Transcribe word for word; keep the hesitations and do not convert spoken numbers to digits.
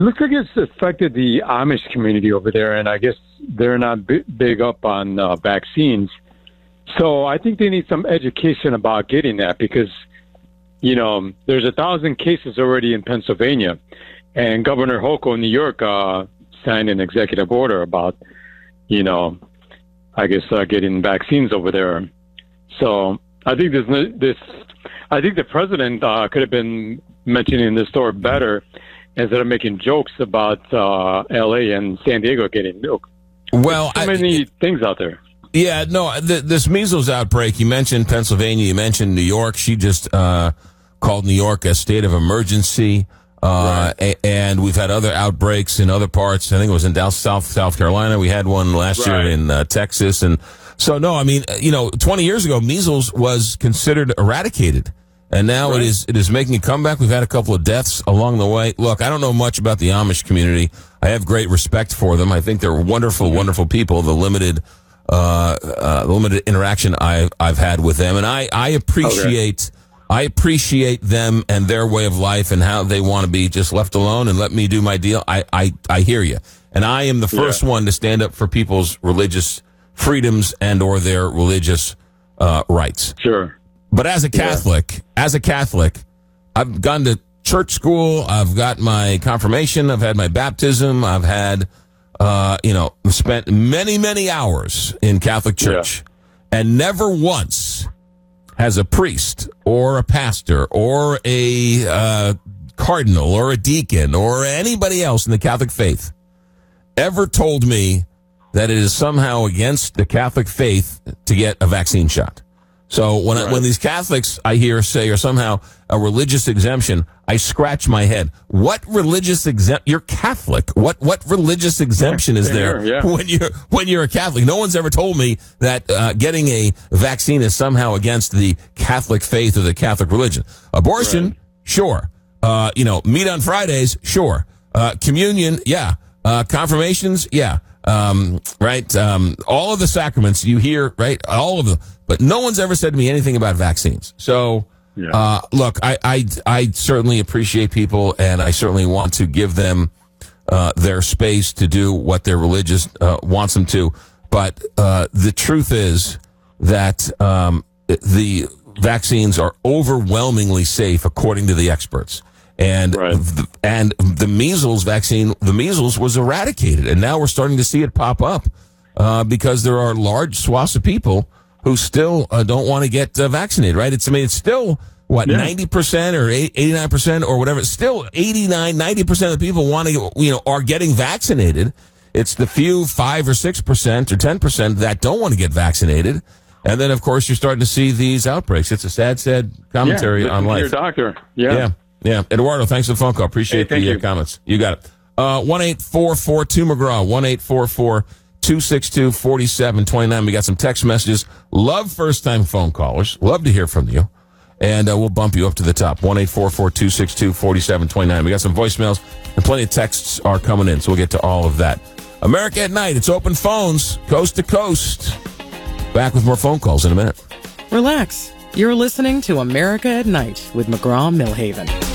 Looks like it's affected the Amish community over there, and I guess they're not b- big up on uh, vaccines. So I think they need some education about getting that because, you know, there's a thousand cases already in Pennsylvania, and Governor Hochul in New York uh, signed an executive order about, you know, I guess uh, getting vaccines over there. So I think this, this I think the president uh, could have been mentioning this story better instead of making jokes about uh, L A and San Diego getting milk. Well, There's so many I, things out there. Yeah, no, th- this measles outbreak, you mentioned Pennsylvania, you mentioned New York. She just uh, called New York a state of emergency. Uh, right. a- and we've had other outbreaks in other parts. I think it was in South, South, South Carolina. We had one last right. year in uh, Texas. And so, no, I mean, you know, twenty years ago, measles was considered eradicated. And now right. it is it is making a comeback. We've had a couple of deaths along the way. Look, I don't know much about the Amish community. I have great respect for them. I think they're wonderful, mm-hmm. wonderful people. The limited uh, uh, the limited interaction I've I've had with them, and I I appreciate okay. I appreciate them and their way of life and how they want to be just left alone and let me do my deal. I I, I hear you, and I am the first yeah. one to stand up for people's religious freedoms and or their religious uh, rights. Sure. But as a Catholic, yeah. as a Catholic, I've gone to church school. I've got my confirmation. I've had my baptism. I've had, uh, you know, spent many, many hours in Catholic church. Yeah. And never once has a priest or a pastor or a uh, cardinal or a deacon or anybody else in the Catholic faith ever told me that it is somehow against the Catholic faith to get a vaccine shot. So when right. I, when these Catholics I hear say are somehow a religious exemption, I scratch my head. What religious exempt? You're Catholic. What what religious exemption is there yeah. when you're when you're a Catholic? No one's ever told me that uh, getting a vaccine is somehow against the Catholic faith or the Catholic religion. Abortion, right. sure. Uh, you know, meat on Fridays, sure. Uh, communion, yeah. Uh, confirmations, yeah. Um, right. Um, all of the sacraments you hear, right? All of them. But no one's ever said to me anything about vaccines. So, yeah. uh, look, I, I, I certainly appreciate people, and I certainly want to give them uh, their space to do what their religious uh, wants them to. But uh, the truth is that um, the vaccines are overwhelmingly safe, according to the experts. And right. the, and the measles vaccine, the measles was eradicated, and now we're starting to see it pop up uh, because there are large swaths of people who still uh, don't want to get uh, vaccinated, right? It's, I mean, it's still, what, yeah. ninety percent or eighty-nine percent or whatever. Still eighty-nine, ninety percent of the people want to, you know, are getting vaccinated. It's the few five or six percent or ten percent that don't want to get vaccinated. And then, of course, you're starting to see these outbreaks. It's a sad, sad commentary yeah, on life. Your doctor. Yeah. Yeah. Yeah. Eduardo, thanks for the phone call. Appreciate hey, the uh, comments. You got it. Uh, one eight four four two McGraw, one eight four four two six two four seven two nine. We got some text messages. Love first-time phone callers. Love to hear from you. And uh, we'll bump you up to the top. one eight four four two six two four seven two nine. We got some voicemails, and plenty of texts are coming in, so we'll get to all of that. America at Night. It's open phones, coast to coast. Back with more phone calls in a minute. Relax. You're listening to America at Night with McGraw-Milhaven.